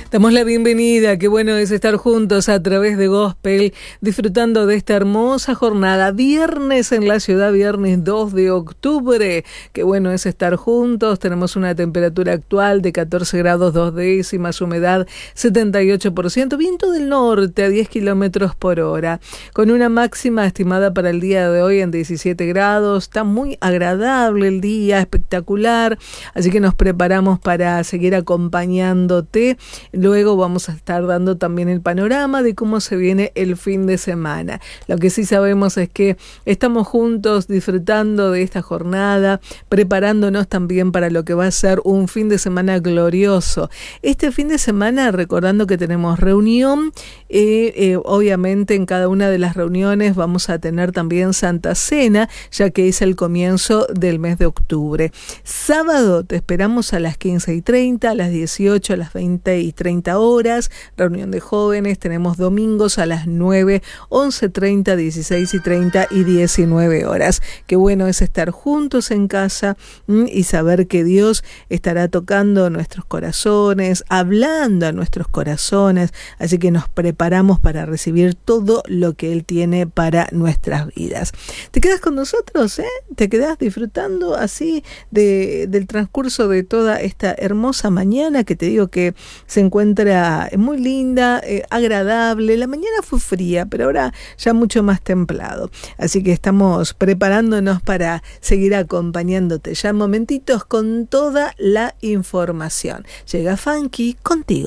Damos la bienvenida, qué bueno es estar juntos a través de Gospel, disfrutando de esta hermosa jornada, viernes en la ciudad, viernes 2 de octubre, qué bueno es estar juntos, tenemos una temperatura actual de 14 grados 2 décimas, humedad 78%, viento del norte a 10 kilómetros por hora, con una máxima estimada para el día de hoy en 17 grados, está muy agradable el día, espectacular, así que nos preparamos para seguir acompañándote. Luego vamos a estar dando también el panorama de cómo se viene el fin de semana. Lo que sí sabemos es que estamos juntos disfrutando de esta jornada, preparándonos también para lo que va a ser un fin de semana glorioso. Este fin de semana, recordando que tenemos reunión, obviamente en cada una de las reuniones vamos a tener también Santa Cena, ya que es el comienzo del mes de octubre. Sábado te esperamos a las 15:30, a las 18, a las 20:30 horas, reunión de jóvenes. Tenemos domingos a las 9, 11:30, 16:30 y 19 horas. Qué bueno es estar juntos en casa y saber que Dios estará tocando nuestros corazones, hablando a nuestros corazones, así que nos preparamos para recibir todo lo que Él tiene para nuestras vidas. ¿Te quedas con nosotros? ¿Te quedas disfrutando así del transcurso de toda esta hermosa mañana que te digo que se encuentra muy linda, agradable? La mañana fue fría, pero ahora ya mucho más templado. Así que estamos preparándonos para seguir acompañándote ya en momentitos con toda la información. Llega Funky contigo.